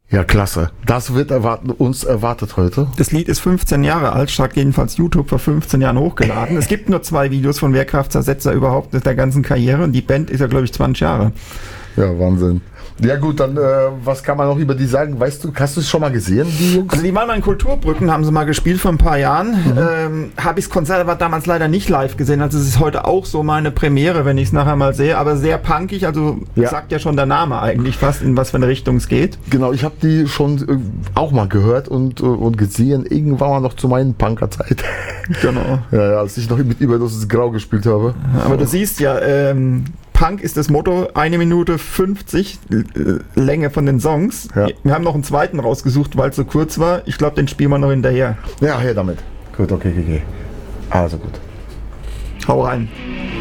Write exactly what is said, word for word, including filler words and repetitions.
Ja, klasse. Das wird erwarten, uns erwartet heute. Das Lied ist fünfzehn Jahre alt, stark jedenfalls YouTube vor fünfzehn Jahren hochgeladen. Es gibt nur zwei Videos von Wehrkraftzersetzer überhaupt in der ganzen Karriere und die Band ist ja, glaube ich, zwanzig Jahre. Ja, Wahnsinn. Ja gut, dann äh, was kann man noch über die sagen? Weißt du, hast du es schon mal gesehen, die Jungs? Also die waren mal in Kulturbrücken, haben sie mal gespielt vor ein paar Jahren. Mhm. Ähm, habe ich das Konzert aber damals leider nicht live gesehen, also es ist heute auch so meine Premiere, wenn ich es nachher mal sehe, aber sehr punkig, also ja. Sagt ja schon der Name eigentlich fast, in was für eine Richtung es geht. Genau, ich habe die schon äh, auch mal gehört und, äh, und gesehen, irgendwann mal noch zu meinen Punkerzeit. Genau. Ja, ja, als ich noch mit Überdosis Grau gespielt habe. Aber oh. Du siehst ja, ähm, Punk ist das Motto, eine Minute fünfzig äh, Länge von den Songs. Ja. Wir haben noch einen zweiten rausgesucht, weil es so kurz war. Ich glaube, den spielen wir noch hinterher. Ja, her damit. Gut, okay, okay, okay. Also gut. Hau rein.